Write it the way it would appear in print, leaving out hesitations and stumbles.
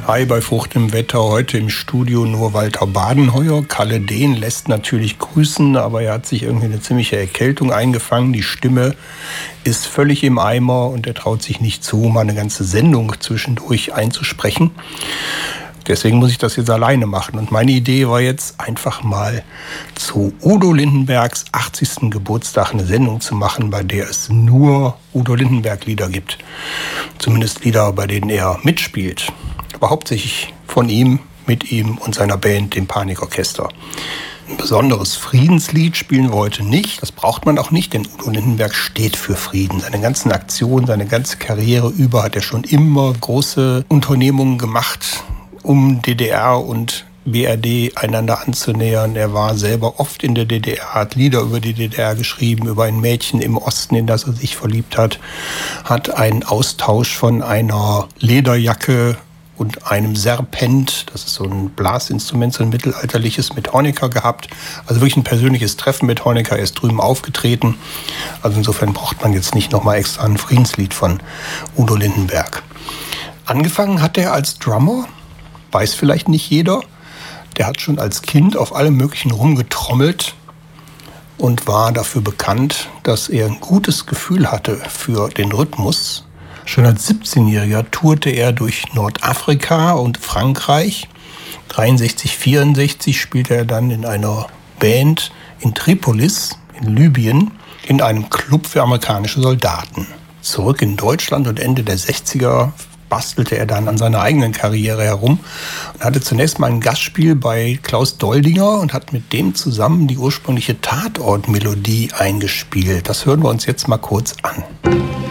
Hi, bei fruchtem Wetter heute im Studio nur Walter Badenheuer. Kalle Dehn lässt natürlich grüßen, aber er hat sich irgendwie eine ziemliche Erkältung eingefangen. Die Stimme ist völlig im Eimer und er traut sich nicht zu, mal eine ganze Sendung zwischendurch einzusprechen. Deswegen muss ich das jetzt alleine machen. Und meine Idee war jetzt einfach mal zu Udo Lindenbergs 80. Geburtstag eine Sendung zu machen, bei der es nur Udo Lindenberg-Lieder gibt. Zumindest Lieder, bei denen er mitspielt. Aber hauptsächlich von ihm, mit ihm und seiner Band, dem Panikorchester. Ein besonderes Friedenslied spielen wir heute nicht. Das braucht man auch nicht, denn Udo Lindenberg steht für Frieden. Seine ganzen Aktionen, seine ganze Karriere über hat er schon immer große Unternehmungen gemacht, um DDR und BRD einander anzunähern. Er war selber oft in der DDR, hat Lieder über die DDR geschrieben, über ein Mädchen im Osten, in das er sich verliebt hat, hat einen Austausch von einer Lederjacke und einem Serpent, das ist so ein Blasinstrument, so ein mittelalterliches, mit Honecker gehabt. Also wirklich ein persönliches Treffen mit Honecker. Er ist drüben aufgetreten. Also insofern braucht man jetzt nicht nochmal extra ein Friedenslied von Udo Lindenberg. Angefangen hat er als Drummer, weiß vielleicht nicht jeder. Der hat schon als Kind auf allem Möglichen rumgetrommelt und war dafür bekannt, dass er ein gutes Gefühl hatte für den Rhythmus. Schon als 17-Jähriger tourte er durch Nordafrika und Frankreich. 63, 64 spielte er dann in einer Band in Tripolis, in Libyen, in einem Club für amerikanische Soldaten. Zurück in Deutschland und Ende der 60er bastelte er dann an seiner eigenen Karriere herum und hatte zunächst mal ein Gastspiel bei Klaus Doldinger und hat mit dem zusammen die ursprüngliche Tatort-Melodie eingespielt. Das hören wir uns jetzt mal kurz an.